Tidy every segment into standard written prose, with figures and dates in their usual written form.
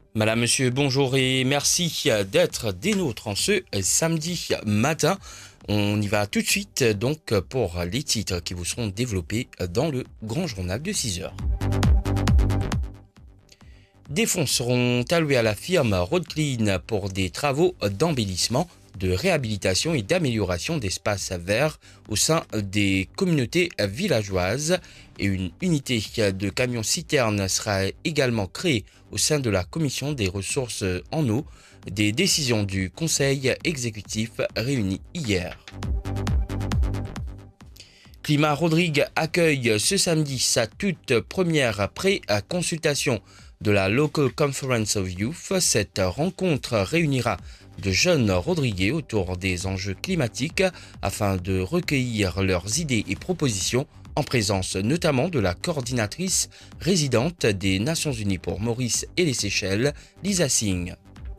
Madame, monsieur, bonjour et merci d'être des nôtres en ce samedi matin. On y va tout de suite donc pour les titres qui vous seront développés dans le grand journal de 6 heures. Des fonds seront alloués à la firme Roadclean pour des travaux d'embellissement, de réhabilitation et d'amélioration d'espaces verts au sein des communautés villageoises. Et une unité de camions-citernes sera également créée au sein de la commission des ressources en eau. Des décisions du conseil exécutif réuni hier. Climat Rodrigue accueille ce samedi sa toute première pré-consultation de la Local Conference of Youth. Cette rencontre réunira de jeunes Rodriguais autour des enjeux climatiques afin de recueillir leurs idées et propositions en présence notamment de la coordinatrice résidente des Nations Unies pour Maurice et les Seychelles, Lisa Singh.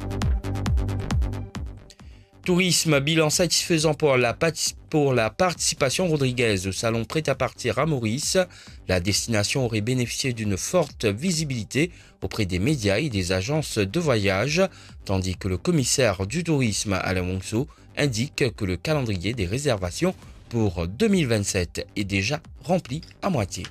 Tourisme, bilan satisfaisant pour la participation rodriguaise au salon prêt-à-partir à Maurice. La destination aurait bénéficié d'une forte visibilité auprès des médias et des agences de voyage, tandis que le commissaire du tourisme, Alain Wongso, indique que le calendrier des réservations pour 2027 est déjà rempli à moitié.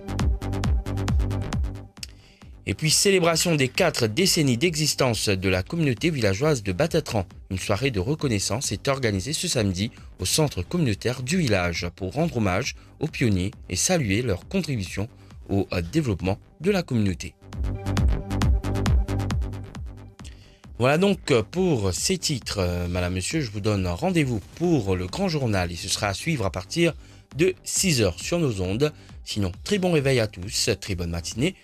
Et puis, célébration des 4 décennies d'existence de la communauté villageoise de Batatran. Une soirée de reconnaissance est organisée ce samedi au centre communautaire du village pour rendre hommage aux pionniers et saluer leur contribution au développement de la communauté. Voilà donc pour ces titres. Madame, monsieur, je vous donne rendez-vous pour le grand journal et ce sera à suivre à partir de 6 heures sur nos ondes. Sinon, très bon réveil à tous, très bonne matinée.